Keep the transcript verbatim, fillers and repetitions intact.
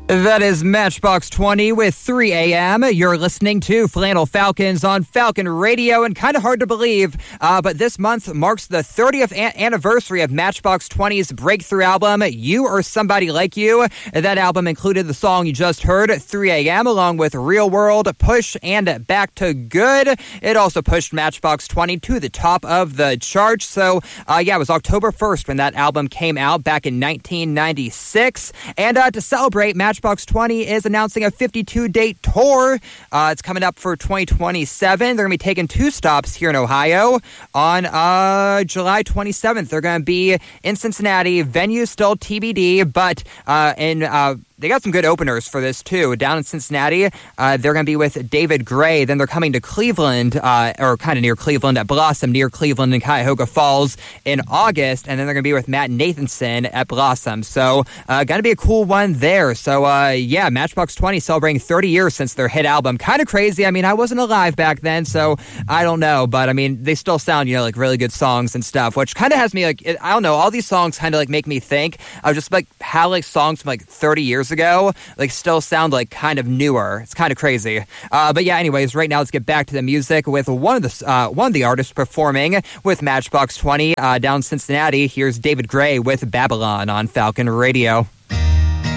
That is Matchbox twenty with three a.m. You're listening to Flannel Falcons on Falcon Radio, and kind of hard to believe, uh, but this month marks the thirtieth a- anniversary of Matchbox twenty's breakthrough album, You or Somebody Like You. That album included the song you just heard, three a.m., along with Real World, Push, and Back to Good. It also pushed Matchbox twenty to the top of the charts. So, uh, yeah, it was October first when that album came out back in nineteen ninety-six. And uh, to celebrate, Matchbox Matchbox twenty is announcing a fifty-two date tour. Uh, it's coming up for twenty twenty-seven. They're going to be taking two stops here in Ohio. On uh, July twenty-seventh, they're going to be in Cincinnati. Venue still T B D, but uh, in... Uh, They got some good openers for this, too. Down in Cincinnati, uh, they're going to be with David Gray. Then they're coming to Cleveland, uh, or kind of near Cleveland at Blossom, near Cleveland and Cuyahoga Falls in August. And then they're going to be with Matt Nathanson at Blossom. So, uh, going to be a cool one there. So, uh, yeah, Matchbox twenty celebrating thirty years since their hit album. Kind of crazy. I mean, I wasn't alive back then, so I don't know. But, I mean, they still sound, you know, like really good songs and stuff, which kind of has me, like, it, I don't know, all these songs kind of, like, make me think of just, like, how, like, songs from, like, thirty years ago like still sound like kind of newer. It's kind of crazy. Uh, but yeah, anyways, right now let's get back to the music with one of the uh, one of the artists performing with Matchbox twenty uh, down in Cincinnati. Here's David Gray with Babylon on Falcon Radio.